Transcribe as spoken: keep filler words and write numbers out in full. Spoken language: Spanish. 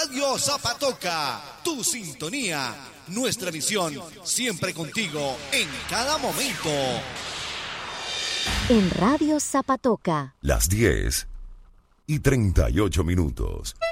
Radio Zapatoca, tu sintonía, nuestra visión, siempre contigo en cada momento. En Radio Zapatoca. Las diez y treinta y ocho minutos.